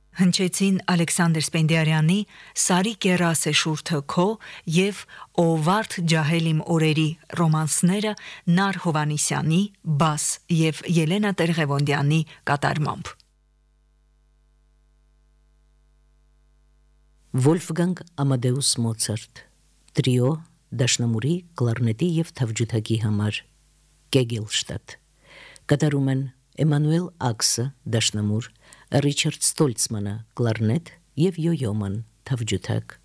Հնչեցին Ալեքսանդր Սպենդիարյանի «Սարի կեռասե շուրթը քո» և «Ո վարդ ջահել իմ օրերի» ռոմանսները Նար Հովհաննիսյանի, բաս և Ելենա Տեր-Ղևոնդյանի կատարմամբ։ Վոլֆգանգ Ամադեուս Մոցարտ տրիո դաշնամուրի, կլարնետի և թավջութակի համար Գեգելշտատ կատարում են Էմանուել Աքսը դաշնամուր, Ռիչարդ Ստոլցմանը կլարնետ և Յոյոման թավջութակ։